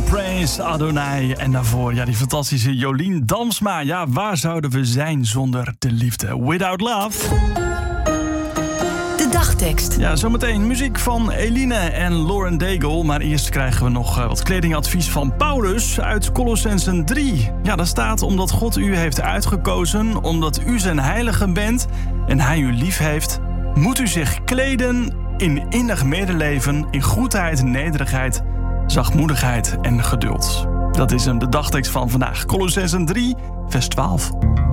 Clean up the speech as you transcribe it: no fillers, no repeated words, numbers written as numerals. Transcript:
Praise Adonai. En daarvoor die fantastische Jolien Damsma. Ja, waar zouden we zijn zonder de liefde? Without Love. De dagtekst. Ja, zometeen muziek van Eline en Lauren Daigle. Maar eerst krijgen we nog wat kledingadvies van Paulus uit Colossenzen 3. Ja, daar staat: omdat God u heeft uitgekozen, omdat u zijn heilige bent en hij u lief heeft, moet u zich kleden in innig medeleven, in goedheid, nederigheid, zachtmoedigheid en geduld. Dat is hem, de dagtekst van vandaag. Colossenzen 3, vers 12.